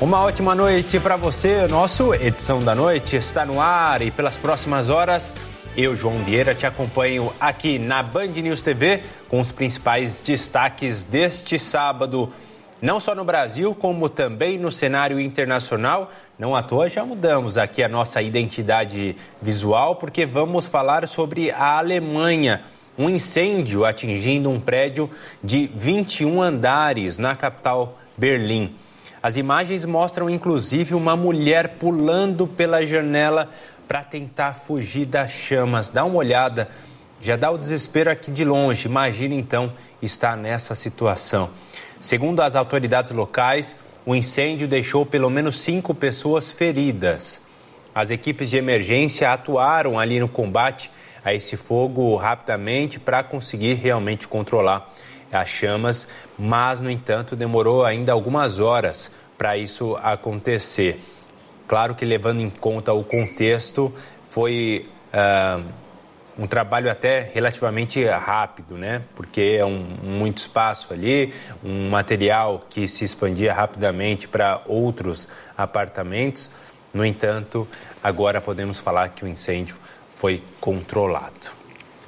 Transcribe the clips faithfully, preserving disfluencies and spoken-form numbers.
Uma ótima noite para você. Nosso Edição da Noite está no ar e pelas próximas horas eu, João Vieira, te acompanho aqui na Band News T V com os principais destaques deste sábado, não só no Brasil, como também no cenário internacional. Não à toa já mudamos aqui a nossa identidade visual, porque vamos falar sobre a Alemanha. Um incêndio atingindo um prédio de vinte e um andares na capital Berlim. As imagens mostram, inclusive, uma mulher pulando pela janela para tentar fugir das chamas. Dá uma olhada, já dá o desespero aqui de longe. Imagina, então, estar nessa situação. Segundo as autoridades locais, o incêndio deixou pelo menos cinco pessoas feridas. As equipes de emergência atuaram ali no combate a esse fogo rapidamente para conseguir realmente controlar as chamas, mas, no entanto, demorou ainda algumas horas para isso acontecer. Claro que, levando em conta o contexto, foi uh, um trabalho até relativamente rápido, né? Porque é um, muito espaço ali, um material que se expandia rapidamente para outros apartamentos. No entanto, agora podemos falar que o incêndio foi controlado.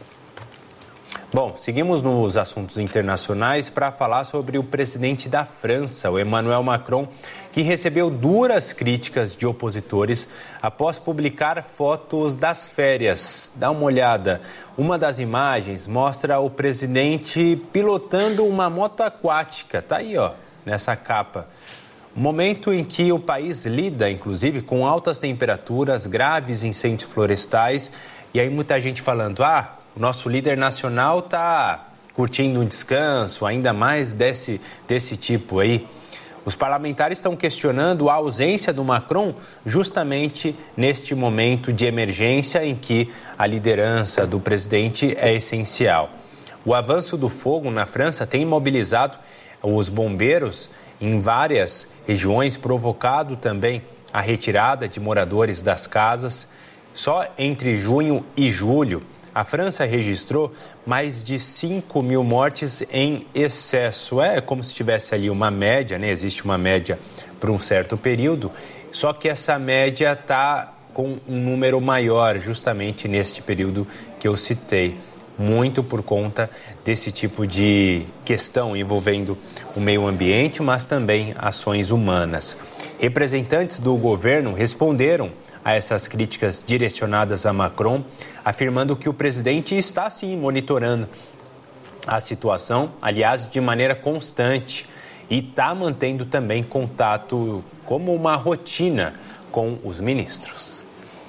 Bom, seguimos nos assuntos internacionais para falar sobre o presidente da França, o Emmanuel Macron, que recebeu duras críticas de opositores após publicar fotos das férias. Dá uma olhada. Uma das imagens mostra o presidente pilotando uma moto aquática. Tá aí, ó, nessa capa. Momento em que o país lida, inclusive, com altas temperaturas, graves incêndios florestais. E aí muita gente falando, ah, o nosso líder nacional está curtindo um descanso, ainda mais desse, desse tipo aí. Os parlamentares estão questionando a ausência do Macron justamente neste momento de emergência em que a liderança do presidente é essencial. O avanço do fogo na França tem mobilizado os bombeiros em várias regiões, provocado também a retirada de moradores das casas. Só entre junho e julho, a França registrou mais de cinco mil mortes em excesso. É como se tivesse ali uma média, né? Existe uma média para um certo período, só que essa média está com um número maior justamente neste período que eu citei. Muito por conta desse tipo de questão envolvendo o meio ambiente, mas também ações humanas. Representantes do governo responderam a essas críticas direcionadas a Macron, afirmando que o presidente está, sim, monitorando a situação, aliás, de maneira constante, e está mantendo também contato como uma rotina com os ministros.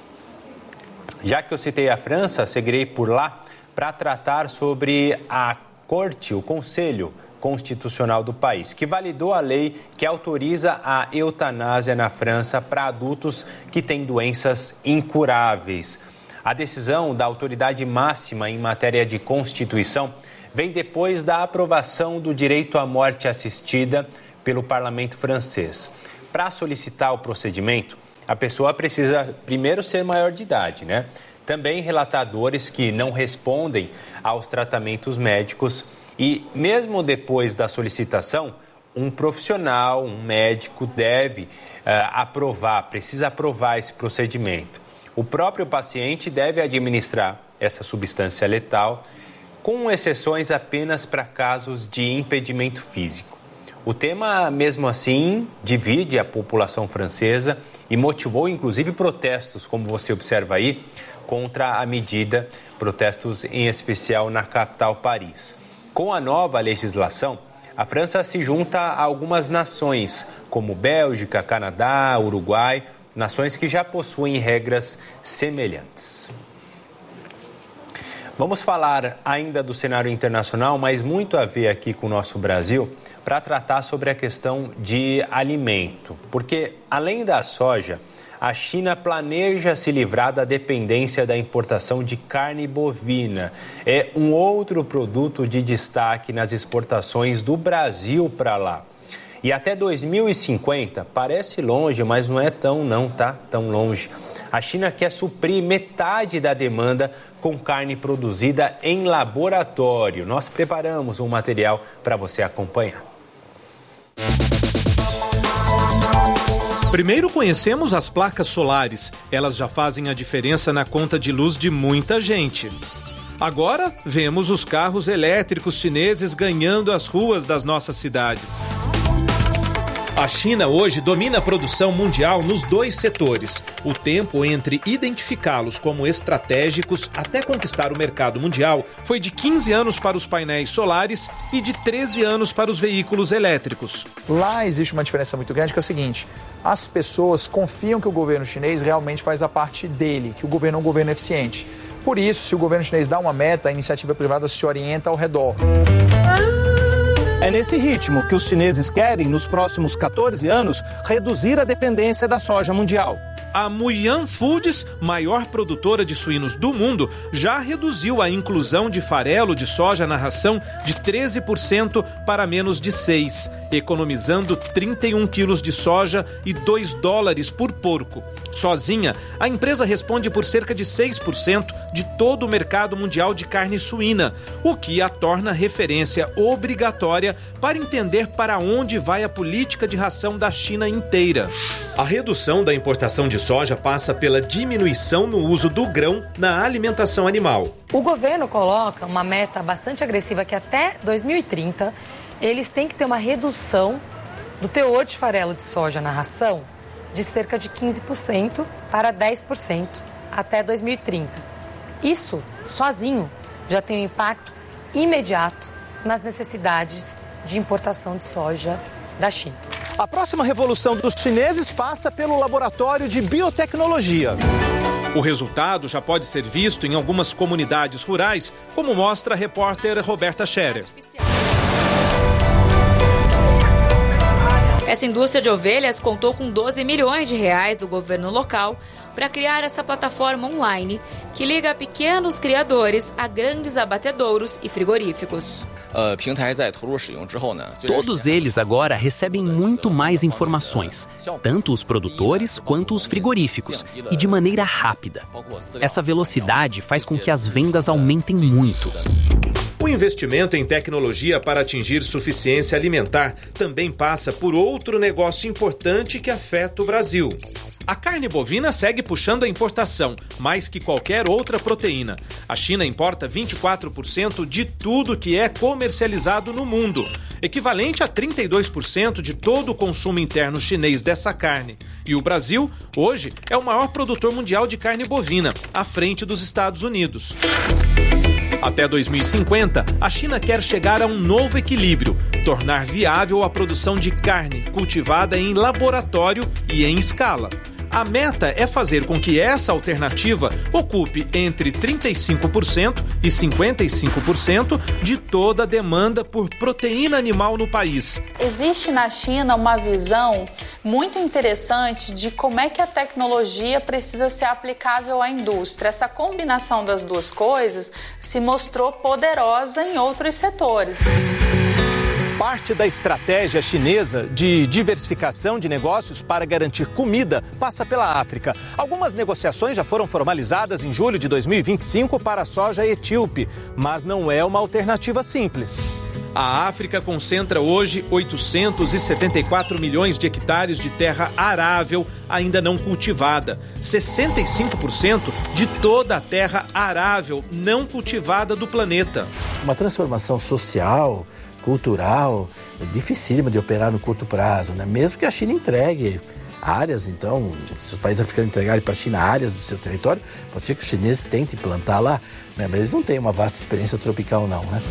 Já que eu citei a França, seguirei por lá para tratar sobre a Corte, o Conselho Constitucional do país, que validou a lei que autoriza a eutanásia na França para adultos que têm doenças incuráveis. A decisão da autoridade máxima em matéria de Constituição vem depois da aprovação do direito à morte assistida pelo parlamento francês. Para solicitar o procedimento, a pessoa precisa primeiro ser maior de idade, né? Também relatar dores que não respondem aos tratamentos médicos. E mesmo depois da solicitação, um profissional, um médico deve uh, aprovar, precisa aprovar esse procedimento. O próprio paciente deve administrar essa substância letal, com exceções apenas para casos de impedimento físico. O tema, mesmo assim, divide a população francesa e motivou, inclusive, protestos, como você observa aí, contra a medida, protestos em especial na capital, Paris. Com a nova legislação, a França se junta a algumas nações, como Bélgica, Canadá, Uruguai, nações que já possuem regras semelhantes. Vamos falar ainda do cenário internacional, mas muito a ver aqui com o nosso Brasil, para tratar sobre a questão de alimento. Porque, além da soja, a China planeja se livrar da dependência da importação de carne bovina. É um outro produto de destaque nas exportações do Brasil para lá. E até dois mil e cinquenta, parece longe, mas não é tão não, tá? Tão longe. A China quer suprir metade da demanda com carne produzida em laboratório. Nós preparamos um material para você acompanhar. Primeiro conhecemos as placas solares. Elas já fazem a diferença na conta de luz de muita gente. Agora, vemos os carros elétricos chineses ganhando as ruas das nossas cidades. A China hoje domina a produção mundial nos dois setores. O tempo entre identificá-los como estratégicos até conquistar o mercado mundial foi de quinze anos para os painéis solares e de treze anos para os veículos elétricos. Lá existe uma diferença muito grande, que é o seguinte: as pessoas confiam que o governo chinês realmente faz a parte dele, que o governo é um governo eficiente. Por isso, se o governo chinês dá uma meta, a iniciativa privada se orienta ao redor. É nesse ritmo que os chineses querem, nos próximos quatorze anos, reduzir a dependência da soja mundial. A Muyan Foods, maior produtora de suínos do mundo, já reduziu a inclusão de farelo de soja na ração de treze por cento para menos de seis por cento, economizando trinta e um quilos de soja e dois dólares por porco. Sozinha, a empresa responde por cerca de seis por cento de todo o mercado mundial de carne suína, o que a torna referência obrigatória para entender para onde vai a política de ração da China inteira. A redução da importação de soja passa pela diminuição no uso do grão na alimentação animal. O governo coloca uma meta bastante agressiva que até dois mil e trinta eles têm que ter uma redução do teor de farelo de soja na ração de cerca de quinze por cento para dez por cento até dois mil e trinta. Isso, sozinho, já tem um impacto imediato nas necessidades de importação de soja da China. A próxima revolução dos chineses passa pelo laboratório de biotecnologia. O resultado já pode ser visto em algumas comunidades rurais, como mostra a repórter Roberta Scherer. Essa indústria de ovelhas contou com doze milhões de reais do governo local para criar essa plataforma online que liga pequenos criadores a grandes abatedouros e frigoríficos. Todos eles agora recebem muito mais informações, tanto os produtores quanto os frigoríficos, e de maneira rápida. Essa velocidade faz com que as vendas aumentem muito. O investimento em tecnologia para atingir suficiência alimentar também passa por outro negócio importante que afeta o Brasil. A carne bovina segue puxando a importação, mais que qualquer outra proteína. A China importa vinte e quatro por cento de tudo que é comercializado no mundo, equivalente a trinta e dois por cento de todo o consumo interno chinês dessa carne. E o Brasil, hoje, é o maior produtor mundial de carne bovina, à frente dos Estados Unidos. Até dois mil e cinquenta, a China quer chegar a um novo equilíbrio, tornar viável a produção de carne cultivada em laboratório e em escala. A meta é fazer com que essa alternativa ocupe entre trinta e cinco por cento e cinquenta e cinco por cento de toda a demanda por proteína animal no país. Existe na China uma visão muito interessante de como é que a tecnologia precisa ser aplicável à indústria. Essa combinação das duas coisas se mostrou poderosa em outros setores. Parte da estratégia chinesa de diversificação de negócios para garantir comida passa pela África. Algumas negociações já foram formalizadas em julho de dois mil e vinte e cinco para a soja etíope, mas não é uma alternativa simples. A África concentra hoje oitocentos e setenta e quatro milhões de hectares de terra arável ainda não cultivada. sessenta e cinco por cento de toda a terra arável não cultivada do planeta. Uma transformação social, cultural, é dificílima de operar no curto prazo, né? Mesmo que a China entregue áreas, então, se os países africanos entregarem para a China áreas do seu território, pode ser que os chineses tentem plantar lá, né? Mas eles não têm uma vasta experiência tropical não, né?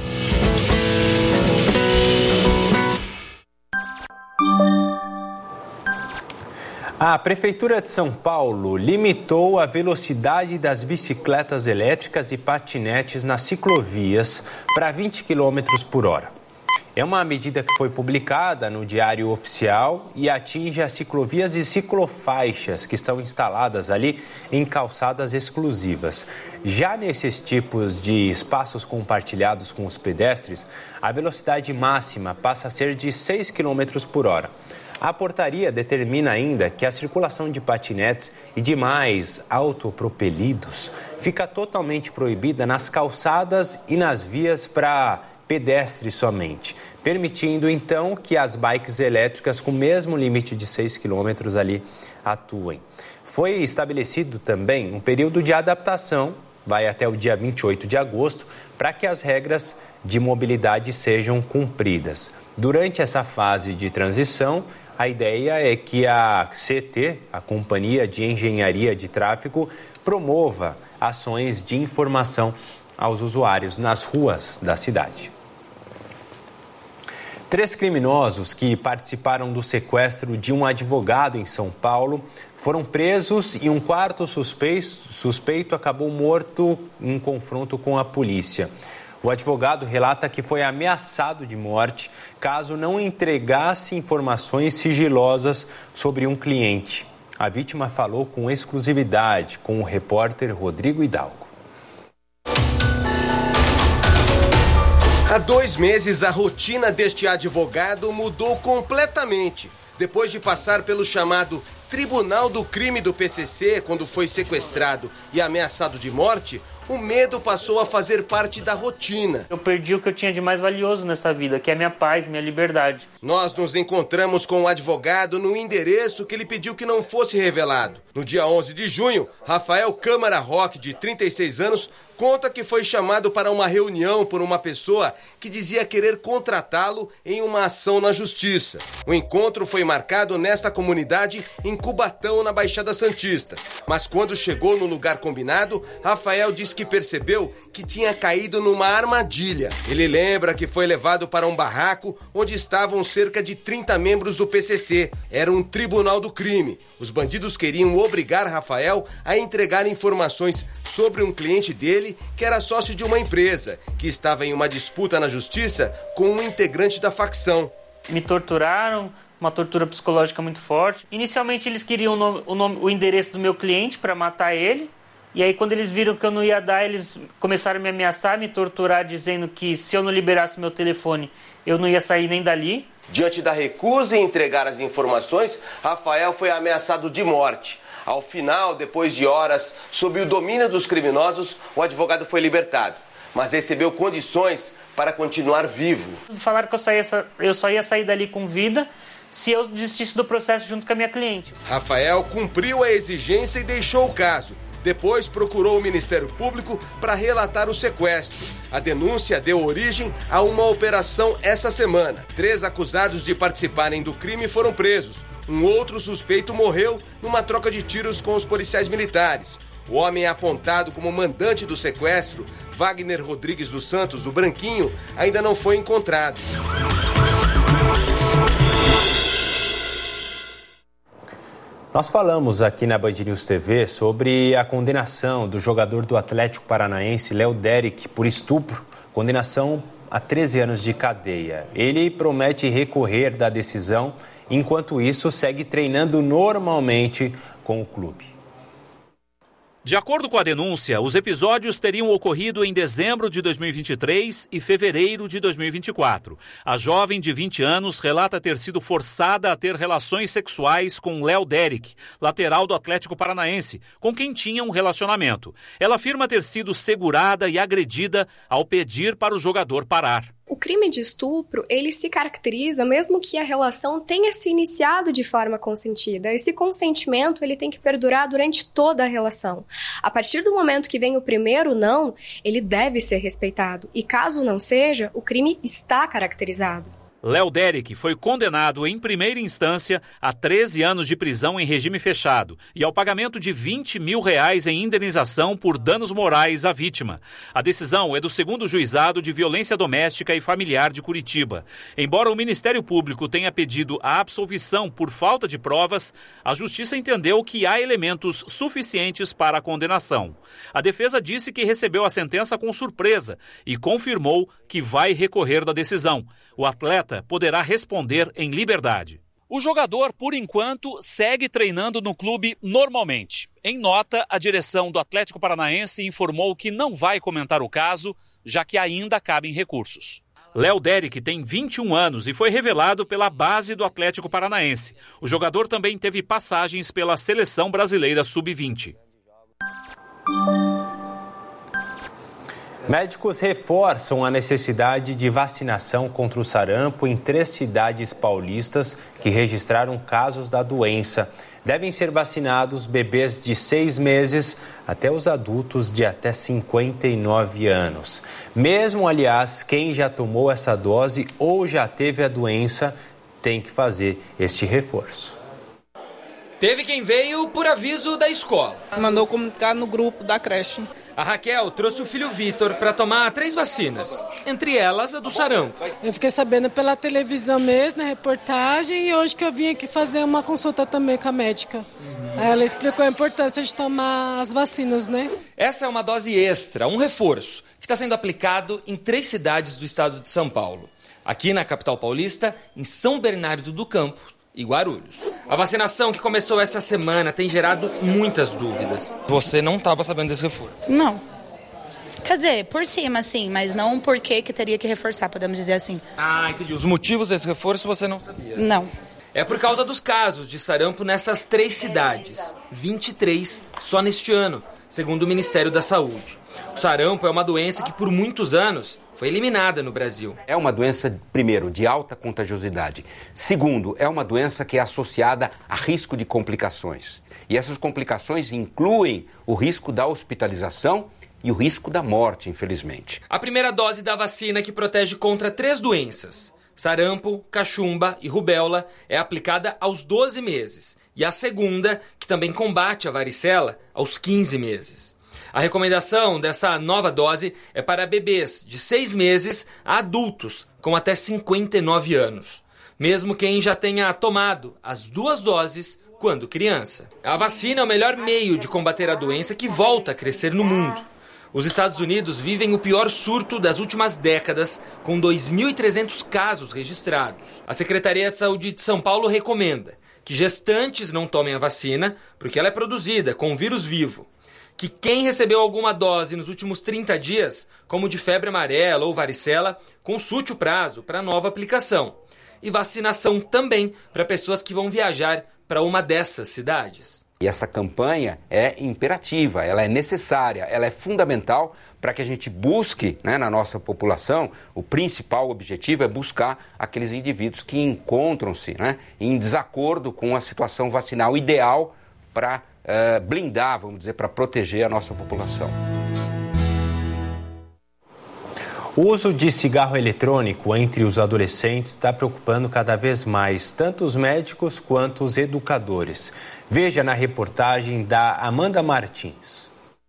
A Prefeitura de São Paulo limitou a velocidade das bicicletas elétricas e patinetes nas ciclovias para vinte quilômetros por hora. É uma medida que foi publicada no Diário Oficial e atinge as ciclovias e ciclofaixas que estão instaladas ali em calçadas exclusivas. Já nesses tipos de espaços compartilhados com os pedestres, a velocidade máxima passa a ser de seis quilômetros por hora. A portaria determina ainda que a circulação de patinetes e demais autopropelidos fica totalmente proibida nas calçadas e nas vias para pedestres somente, permitindo então que as bikes elétricas com o mesmo limite de seis quilômetros ali atuem. Foi estabelecido também um período de adaptação, vai até o dia vinte e oito de agosto, para que as regras de mobilidade sejam cumpridas. Durante essa fase de transição, a ideia é que a C T, a Companhia de Engenharia de Tráfego, promova ações de informação aos usuários nas ruas da cidade. Três criminosos que participaram do sequestro de um advogado em São Paulo foram presos e um quarto suspeito, suspeito acabou morto em confronto com a polícia. O advogado relata que foi ameaçado de morte caso não entregasse informações sigilosas sobre um cliente. A vítima falou com exclusividade com o repórter Rodrigo Hidalgo. Há dois meses, a rotina deste advogado mudou completamente. Depois de passar pelo chamado Tribunal do Crime do P C C, quando foi sequestrado e ameaçado de morte, o medo passou a fazer parte da rotina. Eu perdi o que eu tinha de mais valioso nessa vida, que é minha paz, minha liberdade. Nós nos encontramos com o advogado no endereço que ele pediu que não fosse revelado. No dia onze de junho, Rafael Câmara Roque, de trinta e seis anos, conta que foi chamado para uma reunião por uma pessoa que dizia querer contratá-lo em uma ação na justiça. O encontro foi marcado nesta comunidade em Cubatão, na Baixada Santista. Mas quando chegou no lugar combinado, Rafael disse que percebeu que tinha caído numa armadilha. Ele lembra que foi levado para um barraco onde estavam cerca de trinta membros do P C C. Era um tribunal do crime. Os bandidos queriam obrigar Rafael a entregar informações sobre um cliente dele que era sócio de uma empresa, que estava em uma disputa na justiça com um integrante da facção. Me torturaram, uma tortura psicológica muito forte. Inicialmente eles queriam o, nome, o, nome, o endereço do meu cliente para matar ele. E aí quando eles viram que eu não ia dar, eles começaram a me ameaçar, me torturar, dizendo que se eu não liberasse meu telefone, eu não ia sair nem dali. Diante da recusa em entregar as informações, Rafael foi ameaçado de morte. Ao final, depois de horas, sob o domínio dos criminosos, o advogado foi libertado, mas recebeu condições para continuar vivo. Falaram que eu, saía, eu só ia sair dali com vida se eu desistisse do processo junto com a minha cliente. Rafael cumpriu a exigência e deixou o caso. Depois procurou o Ministério Público para relatar o sequestro. A denúncia deu origem a uma operação essa semana. Três acusados de participarem do crime foram presos. Um outro suspeito morreu numa troca de tiros com os policiais militares. O homem apontado como mandante do sequestro, Wagner Rodrigues dos Santos, o Branquinho, ainda não foi encontrado. Nós falamos aqui na Band News T V sobre a condenação do jogador do Atlético Paranaense, Léo Derick, por estupro, condenação a treze anos de cadeia. Ele promete recorrer da decisão, enquanto isso segue treinando normalmente com o clube. De acordo com a denúncia, os episódios teriam ocorrido em dezembro de dois mil e vinte e três e fevereiro de dois mil e vinte e quatro. A jovem de vinte anos relata ter sido forçada a ter relações sexuais com Léo Derick, lateral do Atlético Paranaense, com quem tinha um relacionamento. Ela afirma ter sido segurada e agredida ao pedir para o jogador parar. O crime de estupro, ele se caracteriza mesmo que a relação tenha se iniciado de forma consentida. Esse consentimento, ele tem que perdurar durante toda a relação. A partir do momento que vem o primeiro não, ele deve ser respeitado. E caso não seja, o crime está caracterizado. Léo Derick foi condenado em primeira instância a treze anos de prisão em regime fechado e ao pagamento de vinte mil reais em indenização por danos morais à vítima. A decisão é do segundo Juizado de Violência Doméstica e Familiar de Curitiba. Embora o Ministério Público tenha pedido a absolvição por falta de provas, a Justiça entendeu que há elementos suficientes para a condenação. A defesa disse que recebeu a sentença com surpresa e confirmou que vai recorrer da decisão. O atleta poderá responder em liberdade. O jogador, por enquanto, segue treinando no clube normalmente. Em nota, a direção do Atlético Paranaense informou que não vai comentar o caso, já que ainda cabem recursos. Léo Derick tem vinte e um anos e foi revelado pela base do Atlético Paranaense. O jogador também teve passagens pela Seleção Brasileira sub vinte. Médicos reforçam a necessidade de vacinação contra o sarampo em três cidades paulistas que registraram casos da doença. Devem ser vacinados bebês de seis meses até os adultos de até cinquenta e nove anos. Mesmo, aliás, quem já tomou essa dose ou já teve a doença tem que fazer este reforço. Teve quem veio por aviso da escola. Mandou comunicar no grupo da creche. A Raquel trouxe o filho Vitor para tomar três vacinas, entre elas a do sarampo. Eu fiquei sabendo pela televisão mesmo, na reportagem, e hoje que eu vim aqui fazer uma consulta também com a médica. Uhum. Ela explicou a importância de tomar as vacinas, né? Essa é uma dose extra, um reforço, que está sendo aplicado em três cidades do estado de São Paulo. Aqui na capital paulista, em São Bernardo do Campo e Guarulhos. A vacinação que começou essa semana tem gerado muitas dúvidas. Você não estava sabendo desse reforço? Não. Quer dizer, por cima, sim, mas não por que que teria que reforçar, podemos dizer assim. Ah, entendi. Os motivos desse reforço você não sabia? Não. É por causa dos casos de sarampo nessas três cidades. vinte e três só neste ano, segundo o Ministério da Saúde. O sarampo é uma doença que por muitos anos foi eliminada no Brasil. É uma doença, primeiro, de alta contagiosidade. Segundo, é uma doença que é associada a risco de complicações. E essas complicações incluem o risco da hospitalização e o risco da morte, infelizmente. A primeira dose da vacina que protege contra três doenças, sarampo, cachumba e rubéola, é aplicada aos doze meses. E a segunda, que também combate a varicela, aos quinze meses. A recomendação dessa nova dose é para bebês de seis meses a adultos com até cinquenta e nove anos, mesmo quem já tenha tomado as duas doses quando criança. A vacina é o melhor meio de combater a doença que volta a crescer no mundo. Os Estados Unidos vivem o pior surto das últimas décadas, com dois mil e trezentos casos registrados. A Secretaria de Saúde de São Paulo recomenda que gestantes não tomem a vacina, porque ela é produzida com o vírus vivo. Que quem recebeu alguma dose nos últimos trinta dias, como de febre amarela ou varicela, consulte o prazo para nova aplicação. E vacinação também para pessoas que vão viajar para uma dessas cidades. E essa campanha é imperativa, ela é necessária, ela é fundamental para que a gente busque, né, na nossa população, o principal objetivo é buscar aqueles indivíduos que encontram-se, né, em desacordo com a situação vacinal ideal para Uh, blindar, vamos dizer, para proteger a nossa população. O uso de cigarro eletrônico entre os adolescentes está preocupando cada vez mais, tanto os médicos quanto os educadores. Veja na reportagem da Amanda Martins.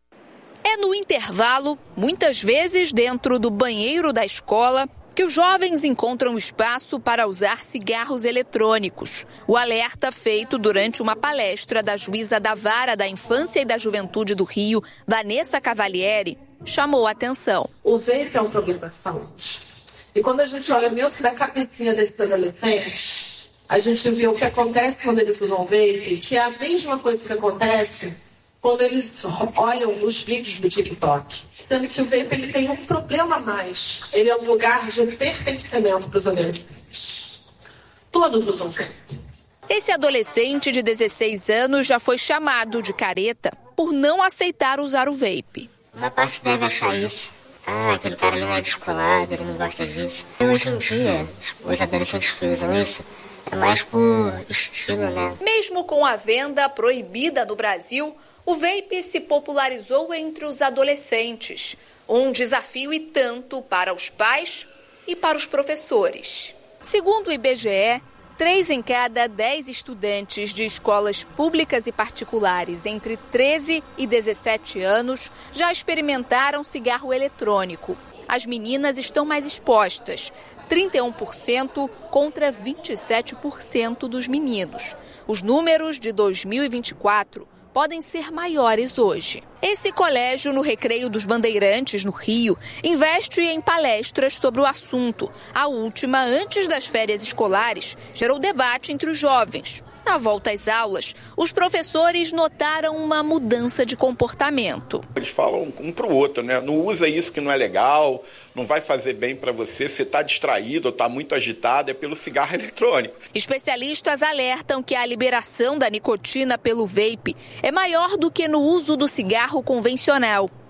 É no intervalo, muitas vezes dentro do banheiro da escola, que os jovens encontram espaço para usar cigarros eletrônicos. O alerta feito durante uma palestra da juíza da Vara da Infância e da Juventude do Rio, Vanessa Cavalieri, chamou a atenção. O vape é um problema de saúde. E quando a gente olha dentro da cabecinha desses adolescentes, a gente vê o que acontece quando eles usam vape, que é a mesma coisa que acontece quando eles olham os vídeos do TikTok. Sendo que o vape ele tem um problema a mais. Ele é um lugar de pertencimento para os adolescentes. Todos usam vape. Esse adolescente de dezesseis anos já foi chamado de careta por não aceitar usar o vape. Uma parte deve achar isso. Ah, aquele cara ali não é descolado, ele não gosta disso. E hoje em dia, os adolescentes que usam isso é mais por estilo, né? Mesmo com a venda proibida no Brasil, o vape se popularizou entre os adolescentes. Um desafio e tanto para os pais e para os professores. Segundo o I B G E, três em cada dez estudantes de escolas públicas e particulares entre treze e dezessete anos já experimentaram cigarro eletrônico. As meninas estão mais expostas, trinta e um por cento contra vinte e sete por cento dos meninos. Os números de dois mil e vinte e quatro podem ser maiores hoje. Esse colégio no Recreio dos Bandeirantes, no Rio, investe em palestras sobre o assunto. A última, antes das férias escolares, gerou debate entre os jovens. Na volta às aulas, os professores notaram uma mudança de comportamento. Eles falam um para o outro, né? Não usa isso que não é legal, não vai fazer bem para você, se está distraído ou está muito agitado, é pelo cigarro eletrônico. Especialistas alertam que a liberação da nicotina pelo vape é maior do que no uso do cigarro convencional.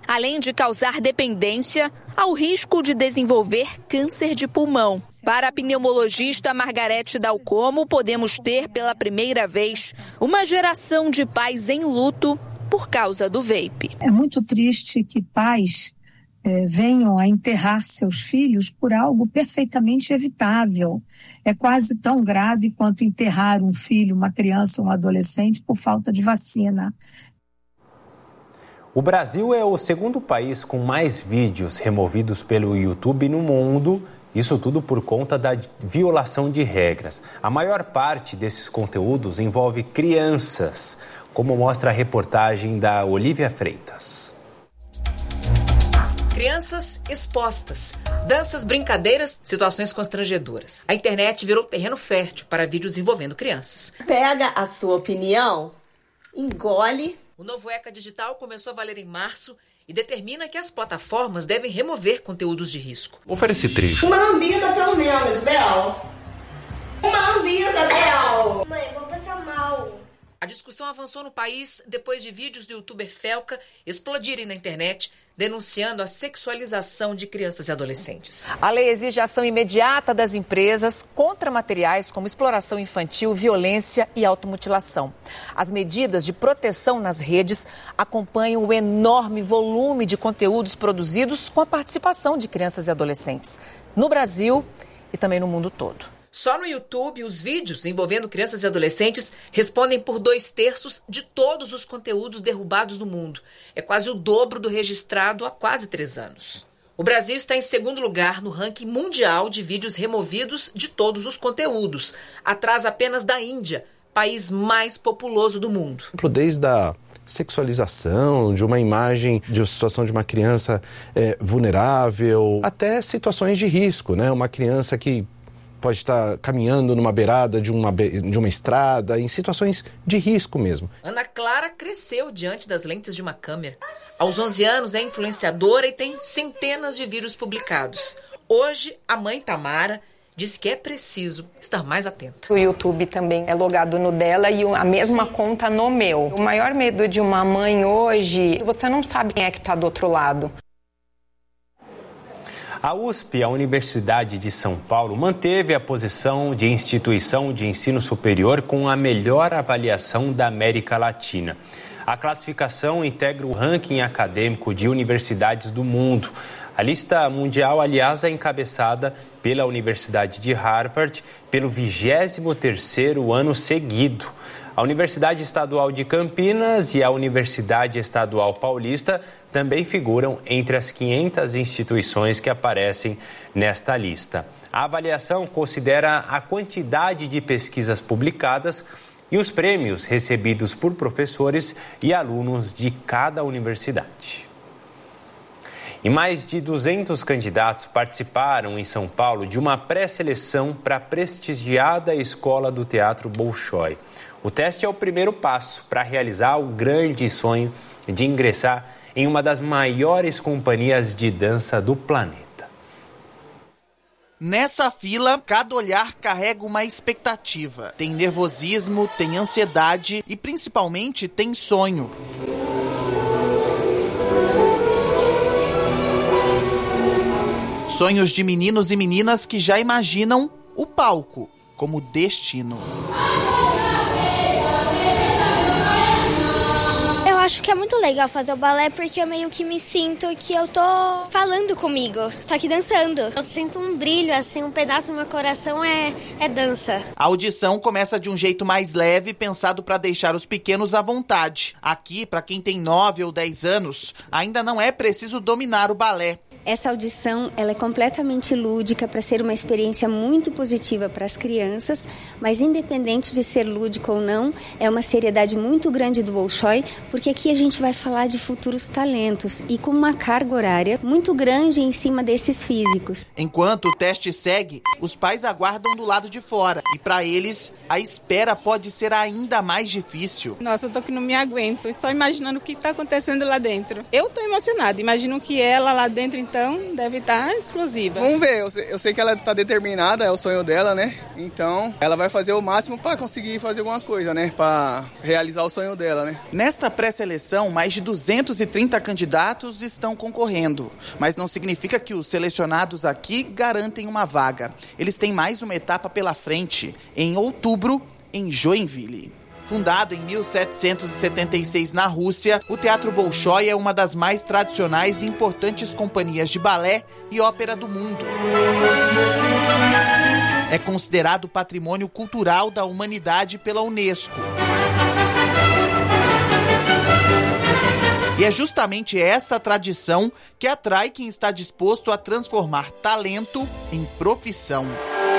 além de causar dependência, há o risco de desenvolver câncer de pulmão. Para a pneumologista Margarete Dalcomo, podemos ter pela primeira vez uma geração de pais em luto por causa do vape. É muito triste que pais eh, venham a enterrar seus filhos por algo perfeitamente evitável. É quase tão grave quanto enterrar um filho, uma criança ou um adolescente por falta de vacina. O Brasil é o segundo país com mais vídeos removidos pelo YouTube no mundo, isso tudo por conta da violação de regras. A maior parte desses conteúdos envolve crianças, como mostra a reportagem da Olivia Freitas. Crianças expostas, danças, brincadeiras, situações constrangedoras. A internet virou terreno fértil para vídeos envolvendo crianças. Pega a sua opinião, engole. O novo ECA Digital começou a valer em março e determina que as plataformas devem remover conteúdos de risco. Oferece trecho. Uma lambida pelo menos, Bel. Uma lambida, Bel. Mãe, vou passar mal. A discussão avançou no país depois de vídeos do youtuber Felca explodirem na internet, denunciando a sexualização de crianças e adolescentes. A lei exige a ação imediata das empresas contra materiais como exploração infantil, violência e automutilação. As medidas de proteção nas redes acompanham o enorme volume de conteúdos produzidos com a participação de crianças e adolescentes, no Brasil e também no mundo todo. Só no YouTube, os vídeos envolvendo crianças e adolescentes respondem por dois terços de todos os conteúdos derrubados no mundo. É quase o dobro do registrado há quase três anos. O Brasil está em segundo lugar no ranking mundial de vídeos removidos de todos os conteúdos, atrás apenas da Índia, país mais populoso do mundo. Desde a sexualização, de uma imagem de uma situação de uma criança é, vulnerável, até situações de risco, né? Uma criança que pode estar caminhando numa beirada de uma, de uma estrada, em situações de risco mesmo. Ana Clara cresceu diante das lentes de uma câmera. Aos onze anos é influenciadora e tem centenas de vídeos publicados. Hoje, a mãe Tamara diz que é preciso estar mais atenta. O YouTube também é logado no dela e a mesma conta no meu. O maior medo de uma mãe hoje, você não sabe quem é que está do outro lado. A U S P, a Universidade de São Paulo, manteve a posição de instituição de ensino superior com a melhor avaliação da América Latina. A classificação integra o ranking acadêmico de universidades do mundo. A lista mundial, aliás, é encabeçada pela Universidade de Harvard pelo vigésimo terceiro ano seguido. A Universidade Estadual de Campinas e a Universidade Estadual Paulista também figuram entre as quinhentas instituições que aparecem nesta lista. A avaliação considera a quantidade de pesquisas publicadas e os prêmios recebidos por professores e alunos de cada universidade. E mais de duzentos candidatos participaram em São Paulo de uma pré-seleção para a prestigiada Escola do Teatro Bolshoi. O teste é o primeiro passo para realizar o grande sonho de ingressar em uma das maiores companhias de dança do planeta. Nessa fila, cada olhar carrega uma expectativa. Tem nervosismo, tem ansiedade e principalmente tem sonho. Sonhos de meninos e meninas que já imaginam o palco como destino. Eu acho que é muito legal fazer o balé porque eu meio que me sinto que eu tô falando comigo, só que dançando. Eu sinto um brilho, assim, um pedaço do meu coração é, é dança. A audição começa de um jeito mais leve, pensado para deixar os pequenos à vontade. Aqui, para quem tem nove ou dez anos, ainda não é preciso dominar o balé. Essa audição ela é completamente lúdica para ser uma experiência muito positiva para as crianças, mas independente de ser lúdico ou não, é uma seriedade muito grande do Bolshoi, porque aqui a gente vai falar de futuros talentos e com uma carga horária muito grande em cima desses físicos. Enquanto o teste segue, os pais aguardam do lado de fora e para eles a espera pode ser ainda mais difícil. Nossa, eu tô que não me aguento, só imaginando o que está acontecendo lá dentro. Eu tô emocionada, imagino que ela lá dentro então então deve estar explosiva. Vamos ver, eu sei, eu sei que ela está determinada, é o sonho dela, né? Então, ela vai fazer o máximo para conseguir fazer alguma coisa, né? Para realizar o sonho dela, né? Nesta pré-seleção, mais de duzentos e trinta candidatos estão concorrendo, mas não significa que os selecionados aqui garantem uma vaga. Eles têm mais uma etapa pela frente, em outubro, em Joinville. Fundado em mil setecentos e setenta e seis na Rússia, o Teatro Bolshoi é uma das mais tradicionais e importantes companhias de balé e ópera do mundo. É considerado patrimônio cultural da humanidade pela Unesco. E é justamente essa tradição que atrai quem está disposto a transformar talento em profissão.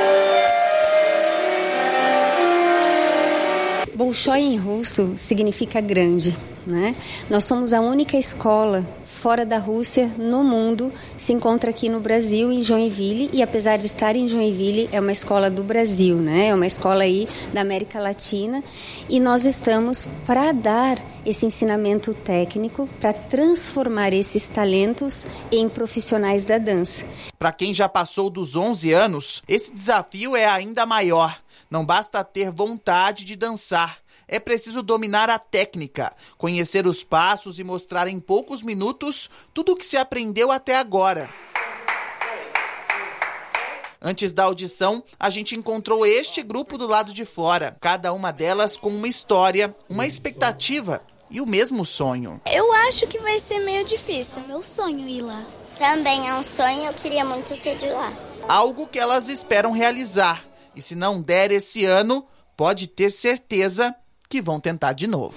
Bolshoi em russo significa grande, né? Nós somos a única escola fora da Rússia no mundo, se encontra aqui no Brasil, em Joinville, e apesar de estar em Joinville, é uma escola do Brasil, né? É uma escola aí da América Latina, e nós estamos para dar esse ensinamento técnico, para transformar esses talentos em profissionais da dança. Para quem já passou dos onze anos, esse desafio é ainda maior. Não basta ter vontade de dançar, é preciso dominar a técnica, conhecer os passos e mostrar em poucos minutos tudo o que se aprendeu até agora. Antes da audição, a gente encontrou este grupo do lado de fora, cada uma delas com uma história, uma expectativa e o mesmo sonho. Eu acho que vai ser meio difícil. Meu sonho ir lá. Também é um sonho, eu queria muito ser de lá. Algo que elas esperam realizar. E se não der esse ano, pode ter certeza que vão tentar de novo.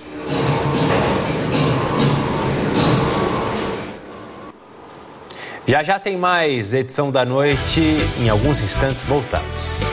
Já já tem mais edição da noite. Em alguns instantes voltamos.